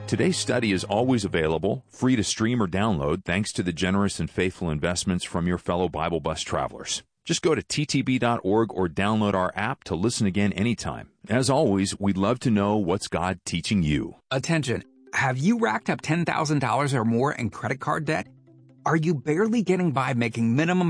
Today's study is always available, free to stream or download, thanks to the generous and faithful investments from your fellow Bible Bus travelers. Just go to ttb.org or download our app to listen again anytime. As always, we'd love to know what's God teaching you. Attention. Have you racked up $10,000 or more in credit card debt? Are you barely getting by making minimum